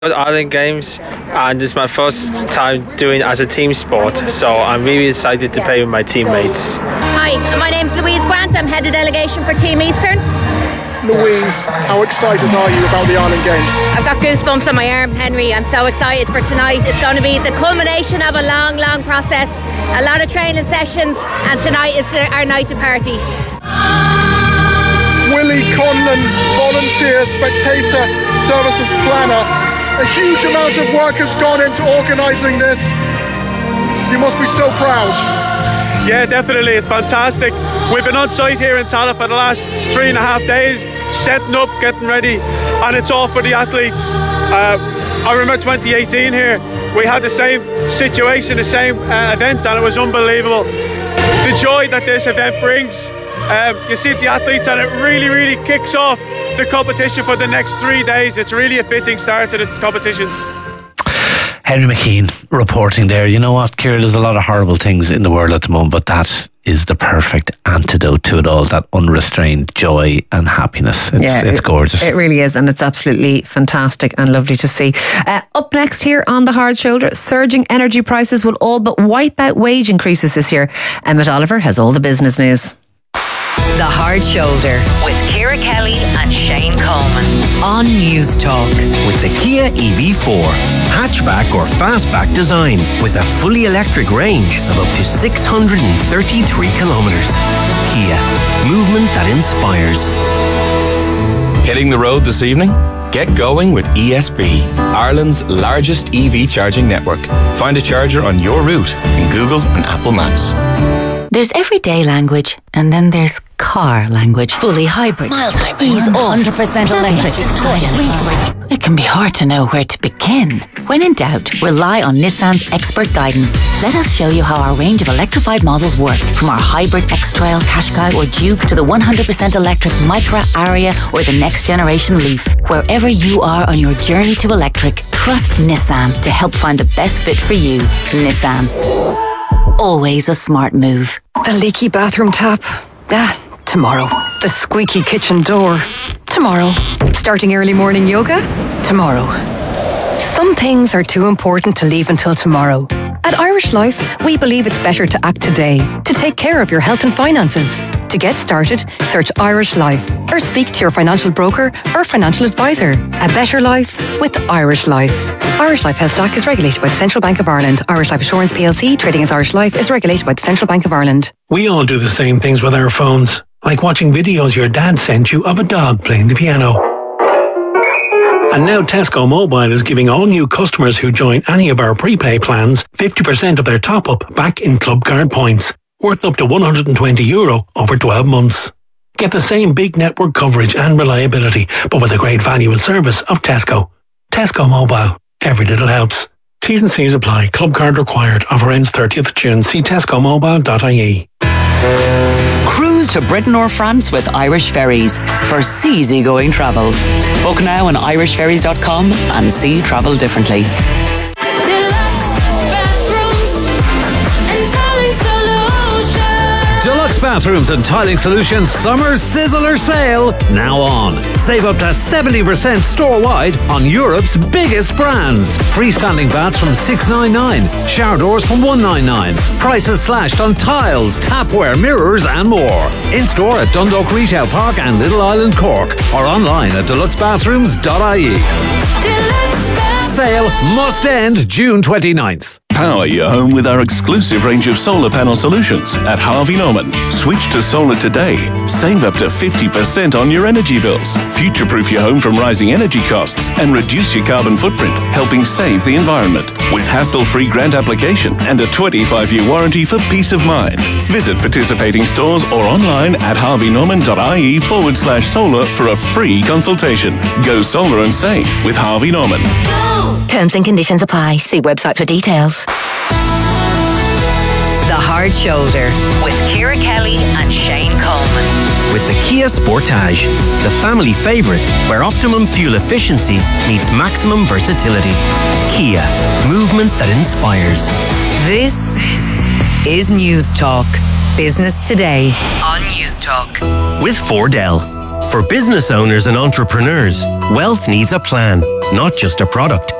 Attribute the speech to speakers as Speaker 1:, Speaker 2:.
Speaker 1: Ireland Games, and this is my first time doing it as a team sport, so I'm really excited to play with my teammates.
Speaker 2: Hi, my name's Louise Grant. I'm head of delegation for Team Eastern.
Speaker 3: Louise, how excited are you about the Ireland Games?
Speaker 2: I've got goosebumps on my arm, Henry. I'm so excited for tonight. It's going to be the culmination of a long process, a lot of training sessions, and tonight is our night to party.
Speaker 3: Willie Conlon, volunteer, spectator, services planner. A huge amount of work has gone into organising this. You must be so proud.
Speaker 4: Yeah, definitely. It's fantastic. We've been on site here in Tallaght for the last 3.5 days, setting up, getting ready, and it's all for the athletes. I remember 2018 here. We had the same situation, the same event, and it was unbelievable. The joy that this event brings. You see the athletes, and it really kicks off the competition for the next 3 days. It's really a fitting start to the competitions.
Speaker 5: Henry McKean reporting there. You know what, Ciara, there's a lot of horrible things in the world at the moment, but that is the perfect antidote to it all, that unrestrained joy and happiness. It's gorgeous.
Speaker 6: It really is, and it's absolutely fantastic and lovely to see. Up next here on The Hard Shoulder, surging energy prices will all but wipe out wage increases this year. Emmett Oliver has all the business news.
Speaker 7: The Hard Shoulder with Ciara Kelly and Shane Coleman on News Talk.
Speaker 8: With the Kia EV4, hatchback or fastback design with a fully electric range of up to 633 kilometres. Kia, movement that inspires.
Speaker 9: Hitting the road this evening? Get going with ESB, Ireland's largest EV charging network. Find a charger on your route in Google and Apple Maps.
Speaker 7: There's everyday language, and then there's car language. Fully hybrid. Mild hybrid. Ease off. 100% electric. It can be hard to know where to begin. When in doubt, rely on Nissan's expert guidance. Let us show you how our range of electrified models work. From our hybrid X-Trail, Qashqai or Duke to the 100% electric Micra, Aria or the next generation Leaf. Wherever you are on your journey to electric, trust Nissan to help find the best fit for you. Nissan. Always a smart move.
Speaker 10: The leaky bathroom tap. Tomorrow. The squeaky kitchen door. Tomorrow. Starting early morning yoga. Tomorrow. Some things are too important to leave until tomorrow. At Irish Life, we believe it's better to act today to take care of your health and finances. To get started, search Irish Life or speak to your financial broker or financial advisor. A better life with Irish Life. Irish Life Health DAC is regulated by the Central Bank of Ireland. Irish Life Assurance plc, trading as Irish Life, is regulated by the Central Bank of Ireland.
Speaker 11: We all do the same things with our phones, like watching videos your dad sent you of a dog playing the piano. And now Tesco Mobile is giving all new customers who join any of our prepay plans 50% of their top-up back in club card points, worth up to €120 over 12 months. Get the same big network coverage and reliability, but with the great value and service of Tesco. Tesco Mobile. Every little helps. T's and C's apply. Club card required. Offer ends 30th June. See tescomobile.ie.
Speaker 12: Cruise to Britain or France with Irish Ferries for easy-going travel. Book now on irishferries.com and see travel differently.
Speaker 13: Deluxe Bathrooms and Tiling Solutions Summer Sizzler Sale now on. Save up to 70% store-wide on Europe's biggest brands. Freestanding baths from $699, shower doors from $199. Prices slashed on tiles, tapware, mirrors and more. In-store at Dundalk Retail Park and Little Island Cork or online at deluxebathrooms.ie. Sale must end June 29th.
Speaker 14: Power your home with our exclusive range of solar panel solutions at Harvey Norman. Switch to solar today. Save up to 50% on your energy bills. Future-proof your home from rising energy costs and reduce your carbon footprint, helping save the environment. With hassle-free grant application and a 25-year warranty for peace of mind. Visit participating stores or online at harveynorman.ie/solar for a free consultation. Go solar and save with Harvey Norman.
Speaker 7: Terms and conditions apply. See website for details. The Hard Shoulder with Ciara Kelly and Shane Coleman.
Speaker 8: With the Kia Sportage, the family favourite where optimum fuel efficiency meets maximum versatility. Kia, movement that inspires.
Speaker 7: This is News Talk. Business Today on News Talk.
Speaker 8: With Fordell. For business owners and entrepreneurs, wealth needs a plan. not just a product.